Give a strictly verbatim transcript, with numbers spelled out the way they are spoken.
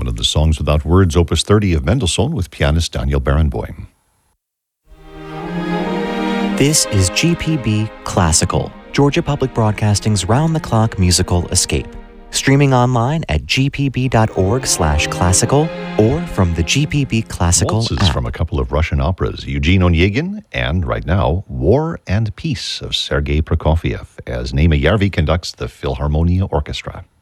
one of the Songs Without Words, Opus thirty of Mendelssohn with pianist Daniel Barenboim. This is G P B Classical, Georgia Public Broadcasting's round-the-clock musical escape. Streaming online at g p b dot org slash classical or from the G P B Classical Waltzes app. from a couple of Russian operas, Eugene Onegin, and right now, War and Peace of Sergei Prokofiev, as Naima Yarvi conducts the Philharmonia Orchestra.